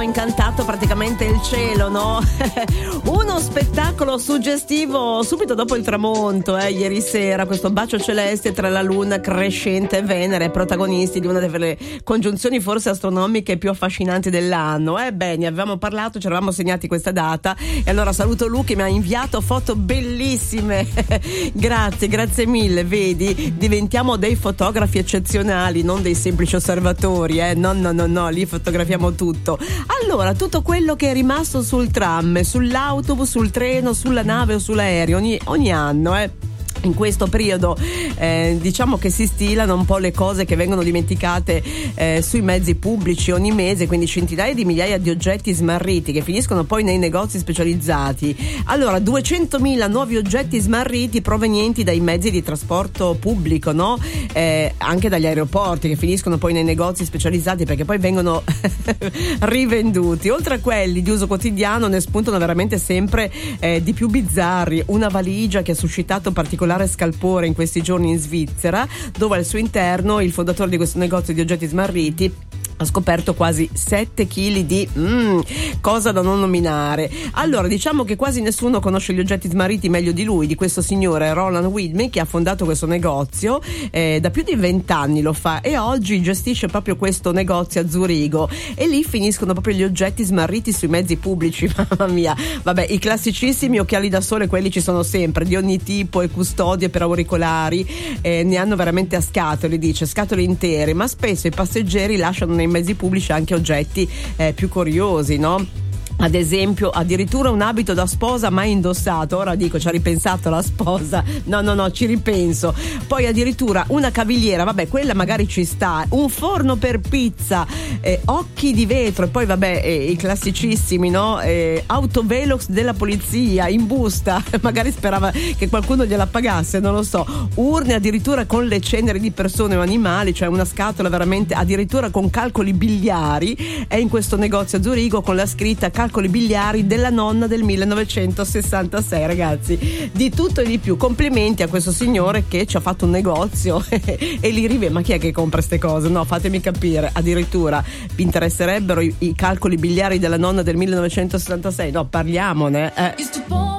incantato praticamente il cielo, no? Uno spettacolo suggestivo subito dopo il tramonto, ieri sera, questo bacio celeste tra la luna crescente e Venere, protagonisti di una delle congiunzioni forse astronomiche più affascinanti dell'anno. Bene, avevamo parlato, ci eravamo segnati questa data e allora saluto Lu che mi ha inviato foto bellissime. grazie mille, vedi, diventiamo dei fotografi eccezionali, non dei semplici osservatori, no, lì fotografiamo tutto. Allora, tutto quello che è rimasto sul tram, sull'autobus, sul treno, sulla nave o sull'aereo ogni anno, in questo periodo diciamo che si stilano un po' le cose che vengono dimenticate sui mezzi pubblici ogni mese, quindi centinaia di migliaia di oggetti smarriti che finiscono poi nei negozi specializzati. Allora, 200.000 nuovi oggetti smarriti provenienti dai mezzi di trasporto pubblico, no? Anche dagli aeroporti, che finiscono poi nei negozi specializzati perché poi vengono rivenduti. Oltre a quelli di uso quotidiano ne spuntano veramente sempre di più bizzarri. Una valigia che ha suscitato particolare scalpore in questi giorni in Svizzera, dove al suo interno il fondatore di questo negozio di oggetti smarriti ha scoperto quasi 7 kg di cosa da non nominare. Allora, diciamo che quasi nessuno conosce gli oggetti smarriti meglio di lui, di questo signore Roland Widmer, che ha fondato questo negozio da più di 20 anni lo fa, e oggi gestisce proprio questo negozio a Zurigo, e lì finiscono proprio gli oggetti smarriti sui mezzi pubblici. Mamma mia, vabbè, i classicissimi occhiali da sole, quelli ci sono sempre, di ogni tipo, e custodie per auricolari, ne hanno veramente a scatole, dice, scatole intere, ma spesso i passeggeri lasciano nei mezzi pubblici anche oggetti più curiosi, no? Ad esempio, addirittura un abito da sposa mai indossato. Ora dico, ci ha ripensato la sposa? No, ci ripenso. Poi addirittura una cavigliera, vabbè, quella magari ci sta, un forno per pizza, occhi di vetro, e poi vabbè, i classicissimi, no? Autovelox della polizia in busta, magari sperava che qualcuno gliela pagasse, non lo so. Urne addirittura con le ceneri di persone o animali, cioè una scatola veramente addirittura con calcoli biliari, è in questo negozio a Zurigo con la scritta calcoli biliari della nonna del 1966, ragazzi, di tutto e di più. Complimenti a questo signore che ci ha fatto un negozio e li rivende. Ma chi è che compra queste cose? No, fatemi capire, addirittura vi interesserebbero i calcoli biliari della nonna del 1966? No, parliamone.